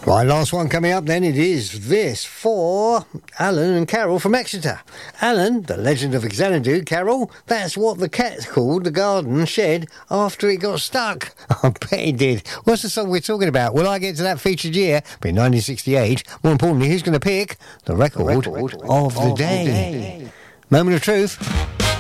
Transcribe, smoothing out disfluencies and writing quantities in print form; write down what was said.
Right, last one coming up then. It is this for Alan and Carol from Exeter. Alan, the legend of Xanadu. Carol, that's what the cat called the garden shed after it got stuck. I bet it did. What's the song we're talking about? Will I get to that featured year? But in 1968. More importantly, who's going to pick the record of the day? Moment of truth.